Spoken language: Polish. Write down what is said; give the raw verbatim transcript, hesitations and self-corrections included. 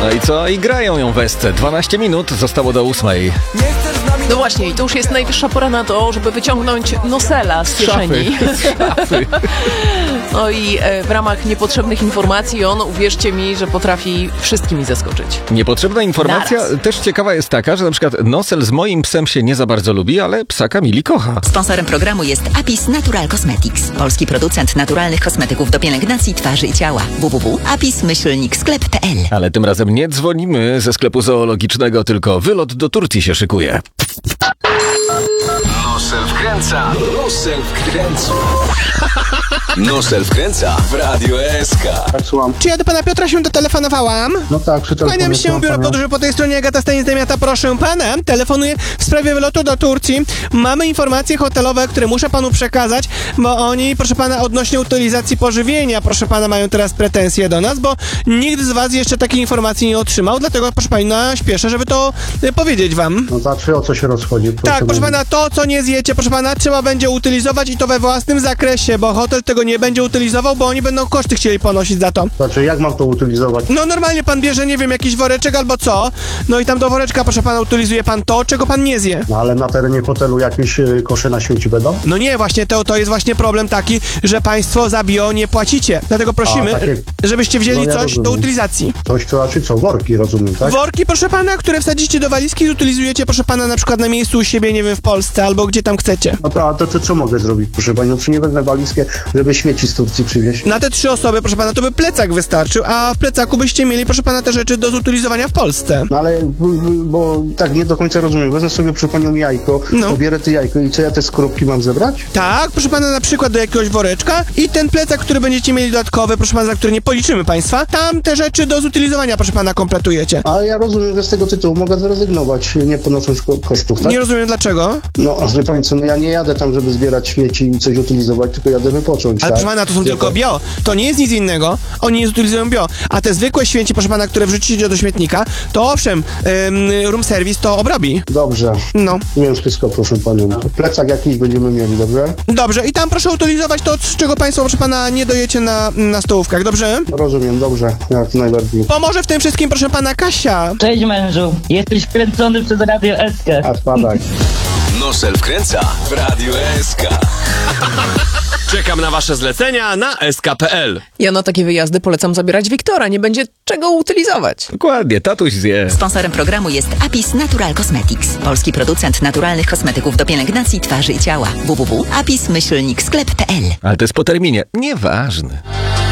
No i co? I grają ją w Esce. dwanaście minut zostało do ósmej. No właśnie, i to już jest najwyższa pora na to, żeby wyciągnąć Nosela z kieszeni. Szafy. No i e, w ramach niepotrzebnych informacji on, uwierzcie mi, że potrafi wszystkimi zaskoczyć. Niepotrzebna informacja Naraz. też ciekawa jest taka, że na przykład Nosel z moim psem się nie za bardzo lubi, ale psa Kamili kocha. Sponsorem programu jest Apis Natural Cosmetics, polski producent naturalnych kosmetyków do pielęgnacji twarzy i ciała. w w w kropka apis myślnik sklep kropka p l. Ale tym razem nie dzwonimy ze sklepu zoologicznego, tylko wylot do Turcji się szykuje. Nosel wkręca, Nosel wkręca. Nosel wkręca w Radio S K. Tak, słucham. Czy ja do pana Piotra się dotelefonowałam? No tak, przy telefonie. Kłaniam się, biuro podróży po tej stronie, Agata Staniszymiata, proszę pana. Telefonuję w sprawie wylotu do Turcji. Mamy informacje hotelowe, które muszę panu przekazać, bo oni, proszę pana, odnośnie utylizacji pożywienia, proszę pana, mają teraz pretensje do nas, bo nikt z was jeszcze takiej informacji nie otrzymał, dlatego, proszę pana, śpieszę, żeby to y, powiedzieć wam. No znaczy, o co się rozchodzi? Proszę Tak, proszę mówić. pana, to co nie zjecie, proszę pana, trzeba będzie utylizować i to we własnym zakresie, bo hotel tego nie będzie utylizował, bo oni będą koszty chcieli ponosić za to. Znaczy, jak mam to utylizować? No normalnie pan bierze, nie wiem, jakiś woreczek albo co, no i tam do woreczka, proszę pana, utylizuje pan to, czego pan nie zje. No ale na terenie hotelu jakieś y, kosze na świecie będą? No nie, właśnie to, to jest właśnie problem taki, że państwo za bio nie płacicie. Dlatego prosimy, A, takie- żebyście wzięli No ja coś rozumiem. do utylizacji. Coś to znaczy co? Worki, rozumiem, tak? Worki, proszę pana, które wsadzicie do walizki i utylizujecie, proszę pana, na przykład na miejscu u siebie, nie wiem, w Polsce albo gdzie tam chcecie. No to, a to, to co mogę zrobić, proszę pani? No czy nie wezmę walizkę, żeby śmieci z Turcji przywieźć? Na te trzy osoby, proszę pana, to by plecak wystarczył, a w plecaku byście mieli, proszę pana, te rzeczy do zutylizowania w Polsce. No ale, b- b- bo tak nie do końca rozumiem. Wezmę sobie przy panią jajko, No. pobierę te jajko i co, ja te skorupki mam zebrać? Tak, proszę pana, na przykład do jakiegoś woreczka i ten plecak, który będziecie mieli dodatkowy, proszę pana, za który nie policzymy państwa, tam te rzeczy do zutylizowania, proszę pana, kompletujecie. A ja rozumiem, że z tego tytułu mogę zrezygnować, nie ponosząc ko- kosztów, tak? Nie rozumiem dlaczego. No, a wie pani co, no ja nie jadę tam, żeby zbierać śmieci i coś utylizować, tylko jadę wypocząć, Ale tak? proszę pana, to są Wie tylko pan? bio. To nie jest nic innego. Oni nie zutylizują bio. A te zwykłe śmieci, proszę pana, które wrzucicie do śmietnika, to owszem, ym, room service to obrobi. Dobrze. No. Wiem wszystko, proszę panią. Plecak jakiś będziemy mieli, dobrze? Dobrze. I tam proszę utylizować to, z czego państwo, proszę pana, nie dojecie na, na stołówkach, dobrze? Rozumiem, dobrze, jak najbardziej. Pomoże w tym wszystkim, proszę pana, Kasia. Cześć mężu, jesteś wkręcony przez Radio S K. A spadaj. Nosel wkręca w Radio S K. Czekam na wasze zlecenia na S K kropka p l. Ja na takie wyjazdy polecam zabierać Wiktora, nie będzie czego utylizować. Dokładnie, tatuś zje. Sponsorem programu jest Apis Natural Cosmetics, polski producent naturalnych kosmetyków do pielęgnacji twarzy i ciała. w w w kropka apis myślnik sklep kropka p l. Ale to jest po terminie. Nieważne.